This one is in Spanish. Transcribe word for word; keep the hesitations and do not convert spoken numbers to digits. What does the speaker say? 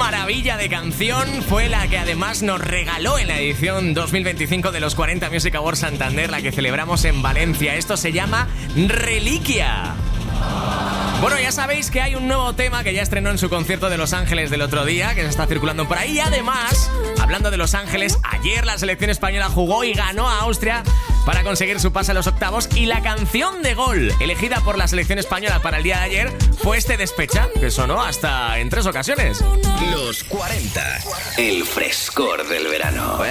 maravilla de canción fue la que además nos regaló en la edición dos mil veinticinco de los cuarenta Music Awards Santander, la que celebramos en Valencia. Esto se llama Reliquia. Bueno, ya sabéis que hay un nuevo tema que ya estrenó en su concierto de Los Ángeles del otro día, que se está circulando por ahí. Y además, hablando de Los Ángeles, ayer la selección española jugó y ganó a Austria para conseguir su pase a los octavos. Y la canción de gol elegida por la selección española para el día de ayer fue este Despecha, que sonó hasta en tres ocasiones. Los cuarenta, el frescor del verano.